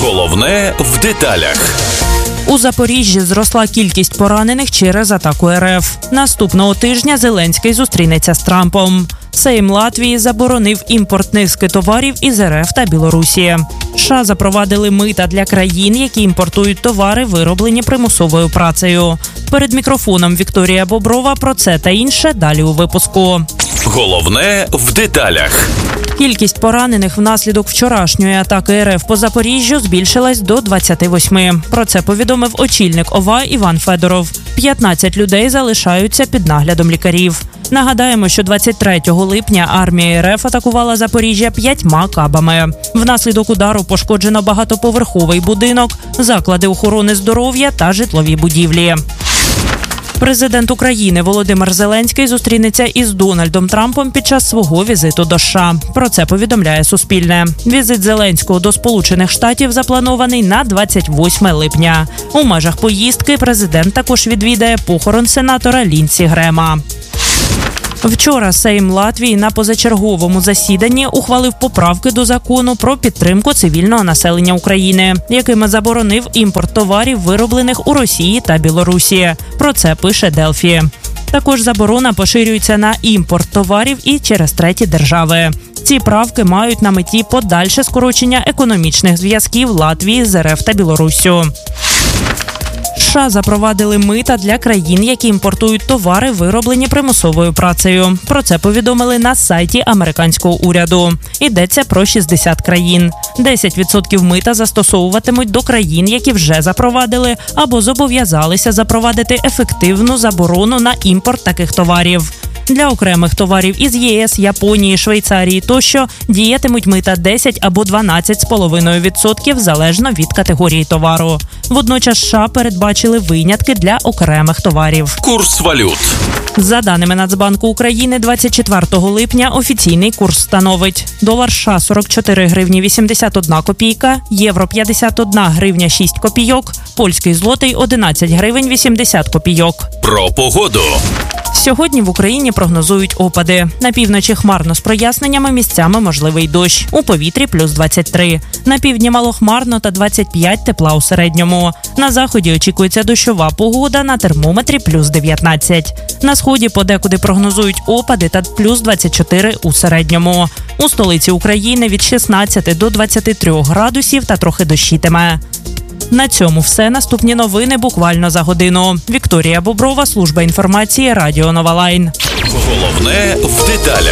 Головне в деталях. У Запоріжжі зросла кількість поранених через атаку РФ. Наступного тижня Зеленський зустрінеться з Трампом. Сейм Латвії заборонив імпорт низки товарів із РФ та Білорусі. США запровадили мита для країн, які імпортують товари, вироблені примусовою працею. Перед мікрофоном Вікторія Боброва про це та інше далі у випуску. Головне в деталях. Кількість поранених внаслідок вчорашньої атаки РФ по Запоріжжю збільшилась до 28. Про це повідомив очільник ОВА Іван Федоров. 15 людей залишаються під наглядом лікарів. Нагадаємо, що 23 липня армія РФ атакувала Запоріжжя 5 кабами. Внаслідок удару пошкоджено багатоповерховий будинок, заклади охорони здоров'я та житлові будівлі. Президент України Володимир Зеленський зустрінеться із Дональдом Трампом під час свого візиту до США. Про це повідомляє Суспільне. Візит Зеленського до Сполучених Штатів запланований на 28 липня. У межах поїздки президент також відвідає похорон сенатора Лінсі Грема. Вчора Сейм Латвії на позачерговому засіданні ухвалив поправки до закону про підтримку цивільного населення України, якими заборонив імпорт товарів, вироблених у Росії та Білорусі. Про це пише Делфі. Також заборона поширюється на імпорт товарів і через треті держави. Ці правки мають на меті подальше скорочення економічних зв'язків Латвії з РФ та Білоруссю. США запровадили мита для країн, які імпортують товари, вироблені примусовою працею. Про це повідомили на сайті американського уряду. Йдеться про 60 країн. 10% мита застосовуватимуть до країн, які вже запровадили або зобов'язалися запровадити ефективну заборону на імпорт таких товарів. Для окремих товарів із ЄС, Японії, Швейцарії тощо діятимуть мита 10 або 12,5% залежно від категорії товару. Водночас США передбачили винятки для окремих товарів. Курс валют. За даними Нацбанку України, 24 липня офіційний курс становить: долар США – 44 гривні 81 копійка, євро – 51 гривня 6 копійок, польський злотий – 11 гривень 80 копійок. Про погоду. Сьогодні в Україні прогнозують опади. На півночі хмарно з проясненнями, місцями можливий дощ. У повітрі плюс 23. На півдні малохмарно та 25 тепла у середньому. На заході очікується дощова погода, на термометрі плюс 19. На сході подекуди прогнозують опади та плюс 24 у середньому. У столиці України від 16 до 23 градусів та трохи дощитиме. На цьому все. Наступні новини буквально за годину. Вікторія Боброва, служба інформації, Радіо Нова Лайн. Головне в деталях.